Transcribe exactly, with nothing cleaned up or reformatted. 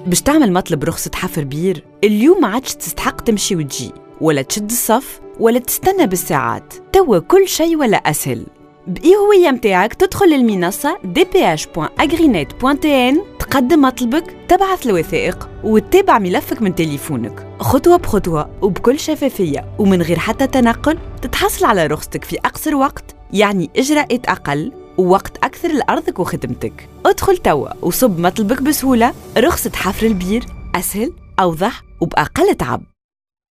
باش تعمل مطلب رخصة حفر بير اليوم ما عادش تستحق تمشي وتجي ولا تشد الصف ولا تستنى بالساعات. توا كل شيء ولا أسهل. بإي هوية متاعك تدخل للمنصة دي بي إتش دوت أغرينيت دوت تي إن، تقدم مطلبك، تبعث الوثائق وتتابع ملفك من تليفونك خطوة بخطوة وبكل شفافية ومن غير حتى تنقل. تتحصل على رخصتك في أقصر وقت، يعني إجراءات أقل ووقت أكثر لأرضك وخدمتك. ادخل توا وصب مطلبك بسهولة. رخصة حفر البير أسهل، أوضح وبأقل تعب.